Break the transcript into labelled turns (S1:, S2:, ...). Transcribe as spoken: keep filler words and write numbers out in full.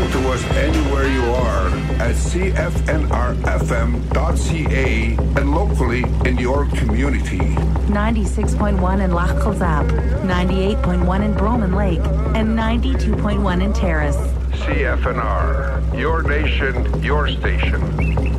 S1: listen to us anywhere you are at c f n r f m dot c a and locally in your community.
S2: ninety-six point one in Loch Kilzap, ninety-eight point one in Broman Lake, and ninety-two point one in Terrace.
S1: C F N R, your nation, your station.